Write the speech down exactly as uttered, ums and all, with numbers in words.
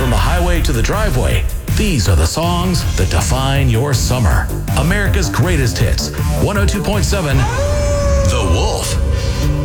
From the highway to the driveway, these are the songs that define your summer. America's greatest hits. one oh two point seven The